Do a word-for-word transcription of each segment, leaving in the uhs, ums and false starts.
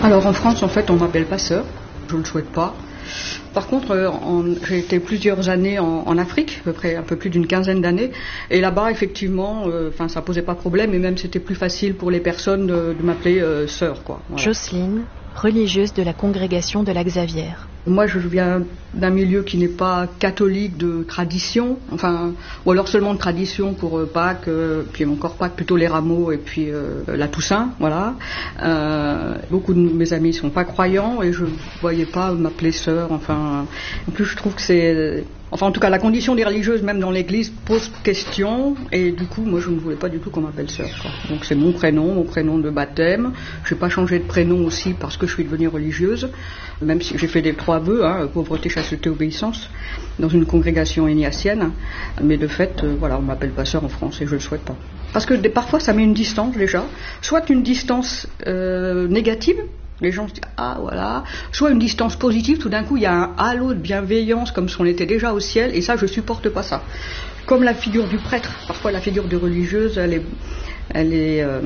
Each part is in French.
Alors en France, en fait, on m'appelle pas sœur. Je ne le souhaite pas. Par contre, euh, en, j'ai été plusieurs années en, en Afrique, à peu près un peu plus d'une quinzaine d'années, et là-bas, effectivement, enfin, euh, ça posait pas de problème, et même c'était plus facile pour les personnes de, de m'appeler euh, sœur, quoi. Voilà. Jocelyne, religieuse de la congrégation de la Xavière. Moi, je viens d'un milieu qui n'est pas catholique de tradition, enfin, ou alors seulement de tradition pour euh, Pâques, euh, puis encore Pâques, plutôt les rameaux et puis euh, la Toussaint, voilà. Euh, beaucoup de mes amis sont pas croyants et je ne voyais pas m'appeler sœur, enfin. En plus, je trouve que c'est... Enfin, en tout cas, la condition des religieuses, même dans l'église, pose question. Et du coup, moi, je ne voulais pas du tout qu'on m'appelle sœur, quoi. Donc, c'est mon prénom, mon prénom de baptême. Je n'ai pas changé de prénom aussi parce que je suis devenue religieuse. Même si j'ai fait les trois vœux, hein, pauvreté, chasteté, obéissance, dans une congrégation ignatienne. Mais de fait, euh, voilà, on ne m'appelle pas sœur en France et je ne le souhaite pas. Parce que des, parfois, ça met une distance, déjà. Soit une distance euh, négative. Les gens se disent « Ah, voilà », soit une distance positive, tout d'un coup il y a un halo de bienveillance comme si on était déjà au ciel, et ça je supporte pas ça. Comme la figure du prêtre, parfois la figure de religieuse, elle est, elle est euh,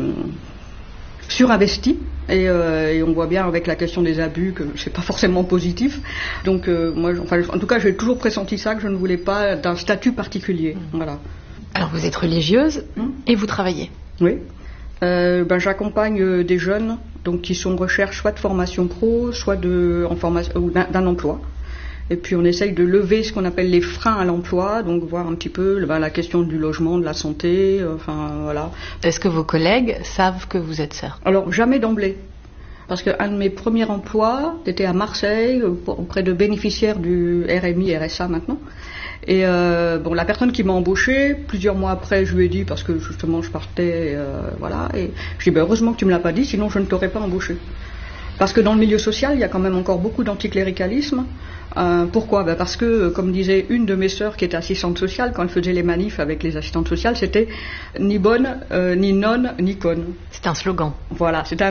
surinvestie, et, euh, et on voit bien avec la question des abus que c'est pas forcément positif. Donc euh, moi, enfin, en tout cas j'ai toujours pressenti ça, que je ne voulais pas d'un statut particulier. Voilà. Alors vous êtes religieuse hum. et vous travaillez. Oui. Euh, ben, j'accompagne des jeunes donc, qui sont en recherche soit de formation pro, soit de, en formation, ou d'un, d'un emploi. Et puis on essaye de lever ce qu'on appelle les freins à l'emploi, donc voir un petit peu ben, la question du logement, de la santé, euh, enfin voilà. Est-ce que vos collègues savent que vous êtes sœur ? Alors jamais d'emblée. Parce qu'un de mes premiers emplois était à Marseille, auprès de bénéficiaires du R M I, R S A maintenant. Et euh, bon, la personne qui m'a embauchée, plusieurs mois après, je lui ai dit, parce que justement je partais, euh, voilà, et je dis, ben, heureusement que tu me l'as pas dit, sinon je ne t'aurais pas embauché. Parce que dans le milieu social, il y a quand même encore beaucoup d'anticléricalisme. Euh, pourquoi ? Ben parce que, comme disait une de mes sœurs qui était assistante sociale, quand elle faisait les manifs avec les assistantes sociales, c'était ni bonne, euh, ni nonne, ni conne. C'est un slogan. Voilà, c'est un